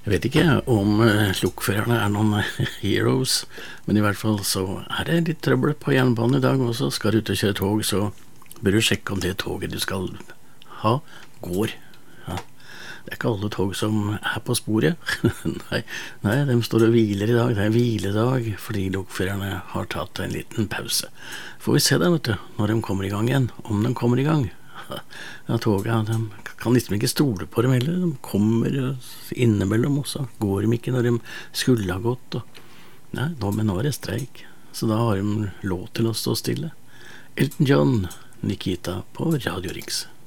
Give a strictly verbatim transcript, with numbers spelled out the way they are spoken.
Jeg vet ikke om eh, lokførerne er noen eh, heroes, men i hvert fall så er det litt trøbbel på jernbanen i dag også. Skal du ut og kjøre tog, så bør du sjekke om det toget du skal ha, går. Ja. Det er ikke alle tog som er på sporet. nei, nei, de står og hviler i dag. Det er hviledag, fordi lokførerne har tatt en liten pause. Får vi se da, vet du, når de kommer i gang igjen, om de kommer i gang. Ja, toget, de kan liksom ikke stole på dem heller. De kommer innimellom også. Går de ikke når de skulle ha gått. Og... Nei, nå, men nå er det streik. Så da har de lov til å stå stille. Elton John, Nikita på Radio Riks.